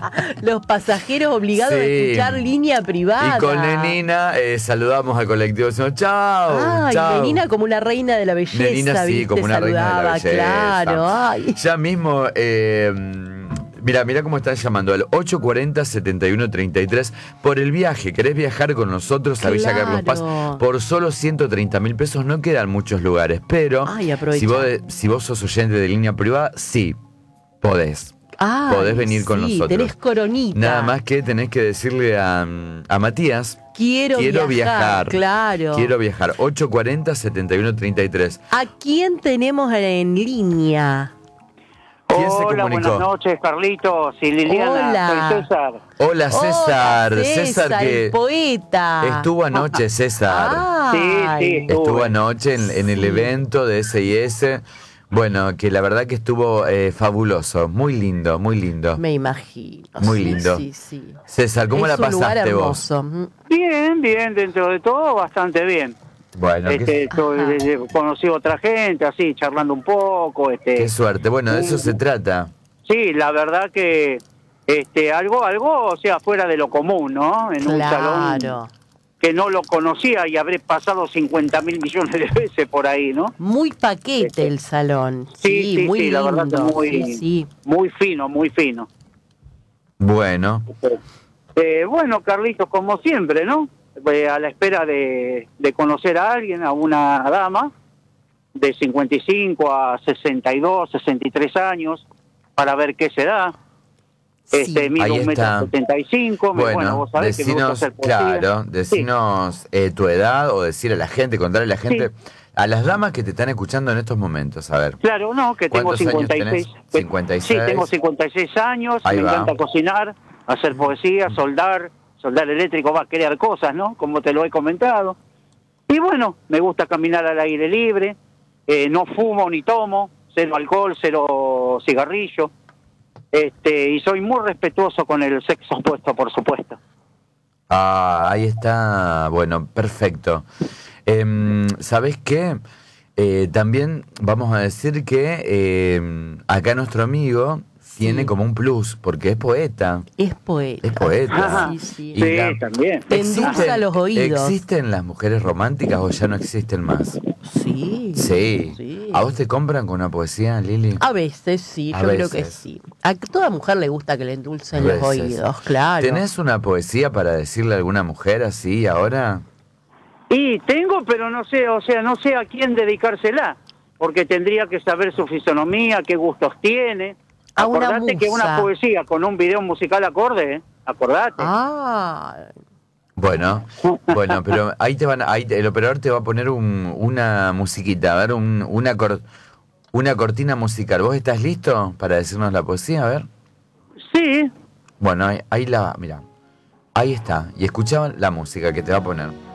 Los pasajeros obligados a Sí. escuchar línea privada. Y con Nenina saludamos al colectivo, decimos chao, Ay, chao. Nenina como una reina de la belleza, Nenina sí, ¿viste? como una reina de la Saludaba, belleza. claro. Ay. Ya mismo, mira cómo están llamando al 840-7133 por el viaje. ¿Querés viajar con nosotros a Villa Carlos Paz? Claro. Por solo 130.000 pesos no quedan muchos lugares, pero Ay, aprovecha. si vos sos oyente de línea privada, sí, podés. Ay, Podés venir con sí, nosotros. tenés coronita. Nada más que tenés que decirle a Matías. Quiero viajar, claro. Quiero viajar. 840-7133. ¿A quién tenemos en línea? ¿Quién se Hola, comunicó? buenas noches, Carlitos y Liliana. Hola. Soy César. Hola, César. Hola, César que el poeta. estuvo anoche, César. Ay. Sí. Estuvo anoche en el evento de S&S. Bueno, que la verdad que estuvo fabuloso. Muy lindo, muy lindo. Me imagino. Muy sí, lindo. Sí. César, ¿cómo Es la un lugar pasaste vos? hermoso. Bien, dentro de todo, bastante bien. Bueno, Conocí a otra gente, así, charlando un poco. qué suerte. Bueno, de eso se trata. Sí, la verdad que algo, o sea, fuera de lo común, ¿no? En un salón Claro. que no lo conocía y habré pasado 50.000 millones de veces por ahí, ¿no? Muy paquete el salón. Sí, muy lindo. la verdad que Sí. muy fino, muy fino. Bueno, Bueno, Carlitos, como siempre, ¿no? A la espera de conocer a alguien, a una dama de 55 a 62, 63 años, para ver qué se da. Sí. Mido Ahí está. 1,75 m. Bueno, vos sabés que me gusta decinos, hacer poesía. claro, decinos tu edad o decir a la gente, contarle a la gente, Sí. a las damas que te están escuchando en estos momentos, a ver. Claro, no, que tengo ¿Cuántos años 56. tenés? 56. Sí, tengo 56 años, Ahí me va. encanta cocinar, hacer poesía, soldar eléctrico, va a crear cosas, ¿no? Como te lo he comentado. Y bueno, me gusta caminar al aire libre, no fumo ni tomo, cero alcohol, cero cigarrillo, y soy muy respetuoso con el sexo opuesto, por supuesto. Ah, ahí está, bueno, perfecto. ¿Sabés qué? También vamos a decir que acá nuestro amigo tiene como un plus, porque es poeta. Es poeta. Es poeta. Ajá. Sí. Y Sí, la- también. Te endulza los oídos. ¿Existen las mujeres románticas o ya no existen más? Sí. Sí. ¿A vos te compran con una poesía, Lili? A veces sí, A yo creo veces. que sí. A toda mujer le gusta que le endulcen A los veces. oídos, claro. ¿Tenés una poesía para decirle a alguna mujer así ahora? Y tengo, pero no sé, o sea, no sé a quién dedicársela, porque tendría que saber su fisonomía, qué gustos tiene. A una Acordate que una musa. poesía con un video musical acorde, ¿eh? Acordate. Ah, Bueno, pero ahí el operador te va a poner una musiquita, a ver, una cortina musical. ¿Vos estás listo para decirnos la poesía? A ver. Sí, Bueno, mira, ahí está. Y escuchá la música que te va a poner.